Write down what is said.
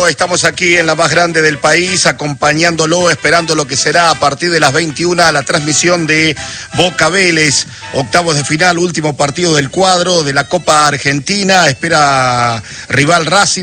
estamos aquí en la más grande del país, acompañándolo, esperando lo que será a partir de las 21 la transmisión de Boca Vélez, octavos de final, último partido del cuadro de la Copa Argentina, espera rival Racing.